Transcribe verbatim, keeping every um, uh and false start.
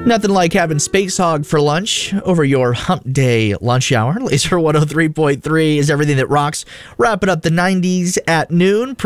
Nothing like having Space Hog for lunch over your hump day lunch hour. Laser one oh three point three is everything that rocks. Wrapping up the nineties at noon.